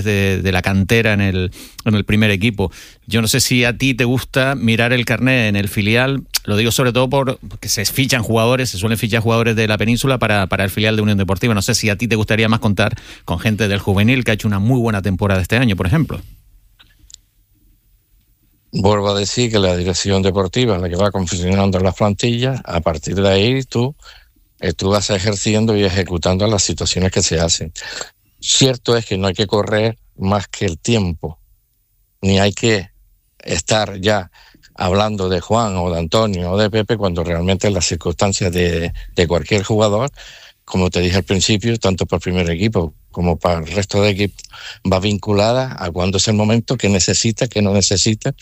de la cantera en el primer equipo. Yo no sé si a ti te gusta mirar el carné en el filial, lo digo sobre todo porque se suelen fichar jugadores de la península para el filial de Unión Deportiva. No sé si a ti te gustaría más contar con gente del juvenil que ha hecho una muy buena temporada este año, por ejemplo. Vuelvo a decir que la dirección deportiva es la que va confeccionando las plantillas. A partir de ahí tú vas ejerciendo y ejecutando las situaciones que se hacen. Cierto es que no hay que correr más que el tiempo, ni hay que estar ya hablando de Juan o de Antonio o de Pepe cuando realmente las circunstancias de cualquier jugador, como te dije al principio, tanto para el primer equipo como para el resto de equipos, va vinculada a cuándo es el momento, qué necesita, qué no necesita,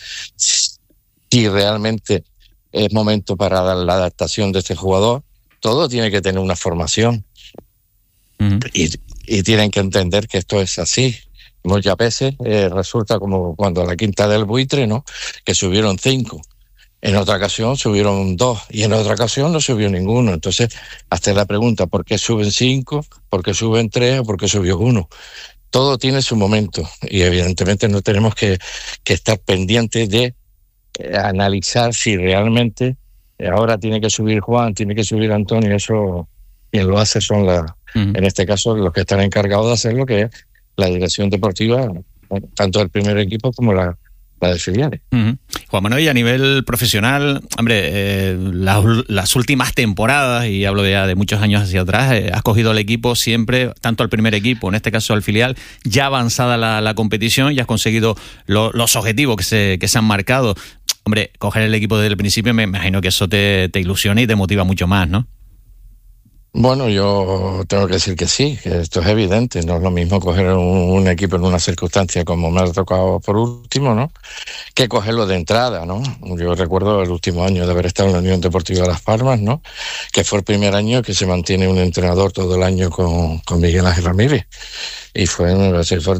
si realmente es momento para dar la adaptación de este jugador. Todo tiene que tener una formación. Uh-huh. Y tienen que entender que esto es así. Muchas veces resulta como cuando a la Quinta del Buitre, ¿no? Que subieron 5. En otra ocasión subieron 2 y en otra ocasión no subió ninguno. Entonces, hasta la pregunta, ¿por qué suben 5? ¿Por qué suben 3? ¿O por qué subió 1? Todo tiene su momento y evidentemente no tenemos que estar pendientes de analizar si realmente ahora tiene que subir Juan, tiene que subir Antonio. Eso quien lo hace son en este caso los que están encargados de hacerlo, que es la dirección deportiva, tanto del primer equipo como la de filiales. Uh-huh. Juan Manuel, y a nivel profesional, hombre, las últimas temporadas, y hablo ya de muchos años hacia atrás, has cogido al equipo siempre, tanto al primer equipo, en este caso al filial, ya avanzada la competición, y has conseguido los objetivos que se han marcado. Hombre, coger el equipo desde el principio, me imagino que eso te ilusiona y te motiva mucho más, ¿no? Bueno, yo tengo que decir que sí, que esto es evidente. No es lo mismo coger un equipo en una circunstancia como me ha tocado por último, ¿no?, que cogerlo de entrada, ¿no? Yo recuerdo el último año de haber estado en la Unión Deportiva Las Palmas, ¿no?, que fue el primer año que se mantiene un entrenador todo el año con Miguel Ángel Ramírez. Y fue el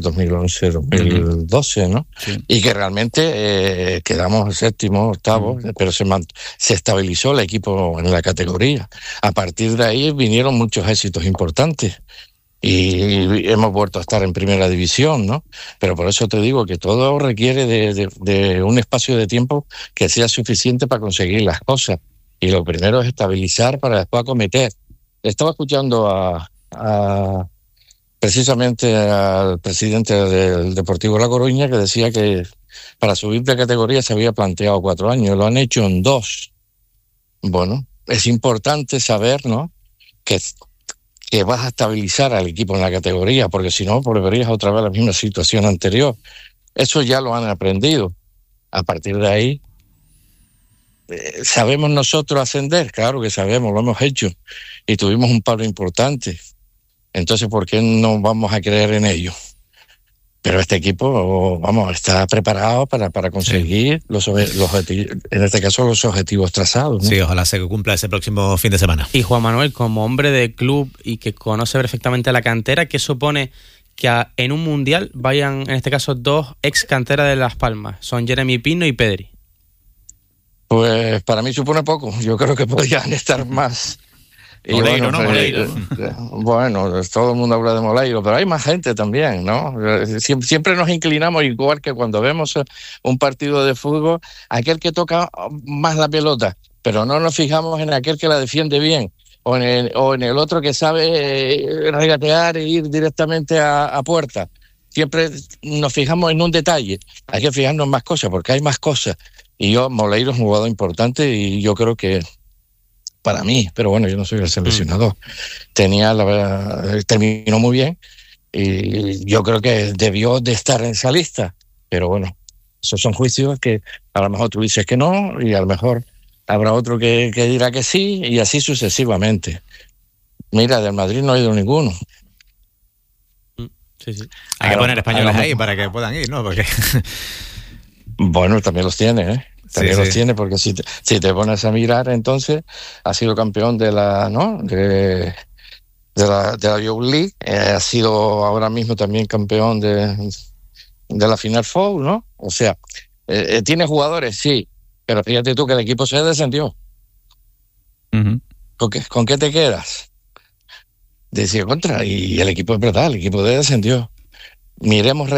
2011-2012, ¿no? Sí. Y que realmente quedamos séptimo, octavo, pero se estabilizó el equipo en la categoría. A partir de ahí vinieron muchos éxitos importantes y hemos vuelto a estar en primera división, ¿no? Pero por eso te digo que todo requiere de un espacio de tiempo que sea suficiente para conseguir las cosas. Y lo primero es estabilizar para después acometer. Estaba escuchando precisamente al presidente del Deportivo La Coruña, que decía que para subir de categoría se había planteado 4 años, lo han hecho en 2. Bueno, es importante saber, ¿no?, que vas a estabilizar al equipo en la categoría, porque si no, volverías otra vez a la misma situación anterior. Eso ya lo han aprendido. A partir de ahí, ¿sabemos nosotros ascender? Claro que sabemos, lo hemos hecho y tuvimos un palo importante. Entonces, ¿por qué no vamos a creer en ello? Pero este equipo, está preparado para conseguir los objetivos, en este caso los objetivos trazados, ¿no? Sí, ojalá se cumpla ese próximo fin de semana. Y Juan Manuel, como hombre de club y que conoce perfectamente la cantera, ¿qué supone que en un mundial vayan, en este caso, 2 ex canteras de Las Palmas? Son Jeremy Pino y Pedri. Pues para mí supone poco. Yo creo que podrían estar más. Y Moleiro, ¿no? Moleiro. Bueno, todo el mundo habla de Moleiro, pero hay más gente también, ¿no? Siempre nos inclinamos, igual que cuando vemos un partido de fútbol, aquel que toca más la pelota, pero no nos fijamos en aquel que la defiende bien, o en el otro que sabe regatear e ir directamente a puerta. Siempre nos fijamos en un detalle, hay que fijarnos en más cosas, porque hay más cosas. Y Moleiro es un jugador importante y yo creo que para mí, pero bueno, yo no soy el seleccionador, terminó muy bien y yo creo que debió de estar en esa lista, pero bueno, esos son juicios que a lo mejor tú dices que no y a lo mejor habrá otro que dirá que sí y así sucesivamente. Mira, del Madrid no ha ido ninguno. Sí. Hay que poner españoles ahí para que puedan ir, ¿no? Porque bueno, también los tiene, ¿eh? También los tiene, porque si te pones a mirar, entonces ha sido campeón de la Youth League, ha sido ahora mismo también campeón de la Final Four, ¿no? O sea, tiene jugadores, sí, pero fíjate tú que el equipo se descendió. Uh-huh. ¿Con qué te quedas? Decía contra, y el equipo es verdad, el equipo descendió. miremos